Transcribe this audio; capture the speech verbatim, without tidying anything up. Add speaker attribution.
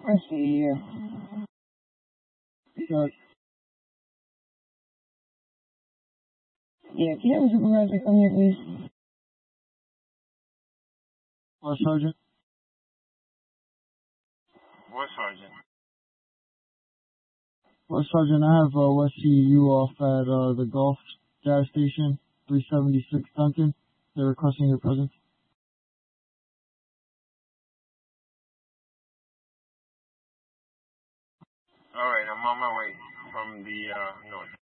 Speaker 1: I see you. Sure. Yeah, can you have a supervisor come here, please? What, Sergeant?
Speaker 2: What, Sergeant?
Speaker 1: Well, Sergeant, I have uh, West C U off at uh, the Gulf gas station, three seventy-six Duncan. They're requesting your presence.
Speaker 2: All right, I'm on my way from the uh, north.